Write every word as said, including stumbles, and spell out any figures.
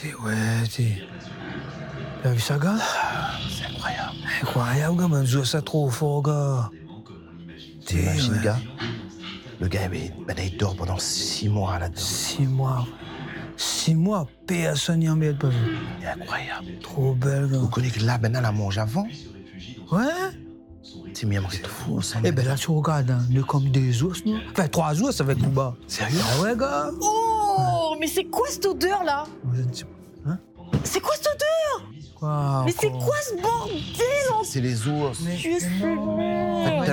t'es, ouais, t'es. T'as vu ça, gars? C'est incroyable. Incroyable, gars, man. Joue ça trop fort, gars. T'es, T'imagines, ouais. gars? Le gars, ben, ben, il dort pendant six mois là-dedans. Six mois. Six mois, personne n'y embête pas. C'est incroyable. Trop belle, gars. Vous connaissez que là, maintenant, la mange avant. Ouais? C'est mieux, c'est fou. Eh ben là, tu regardes, hein, on est comme des ours, non? Enfin, trois ours avec Bouba. Sérieux? Ah ouais, gars? Oh, mais c'est quoi cette odeur là? Je ne sais pas. Hein? C'est quoi cette odeur? Quoi? Mais c'est encore? quoi ce bordel? C'est les ours. Je suis